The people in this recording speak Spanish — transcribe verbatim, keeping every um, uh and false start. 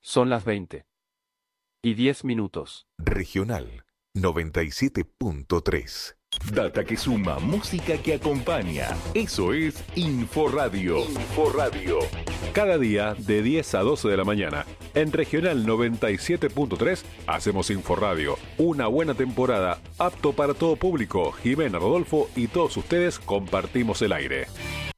Son las veinte y diez minutos. Regional noventa y siete punto tres. Data que suma, música que acompaña. Eso es Inforadio. Inforadio. Cada día de diez a doce de la mañana. En Regional noventa y siete punto tres hacemos Inforadio. Una buena temporada, apto para todo público. Jimena, Rodolfo y todos ustedes compartimos el aire.